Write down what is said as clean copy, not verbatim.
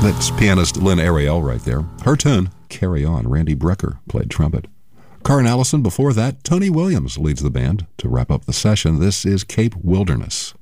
That's pianist Lynn Ariel right there. Her tune, Carry On. Randy Brecker played trumpet. Carn Allison before that. Tony Williams leads the band to wrap up the session. This is Cape Wilderness.